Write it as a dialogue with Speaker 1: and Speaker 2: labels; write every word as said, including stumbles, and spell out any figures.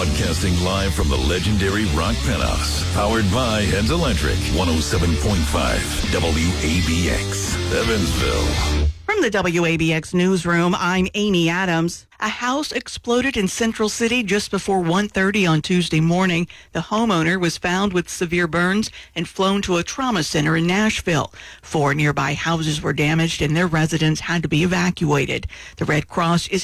Speaker 1: Broadcasting live from the legendary Rock Penthouse. Powered by Heads Electric. one oh seven point five W A B X, Evansville.
Speaker 2: From the W A B X newsroom, I'm Amy Adams. A house exploded in Central City just before one thirty on Tuesday morning. The homeowner was found with severe burns and flown to a trauma center in Nashville. Four nearby houses were damaged and their residents had to be evacuated. The Red Cross is